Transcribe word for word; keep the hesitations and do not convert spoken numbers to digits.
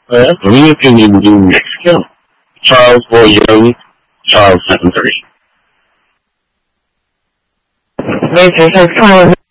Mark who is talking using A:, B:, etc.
A: Uh, we can do Mexico. Charles four Young, Charles seven three.
B: Okay, so Charles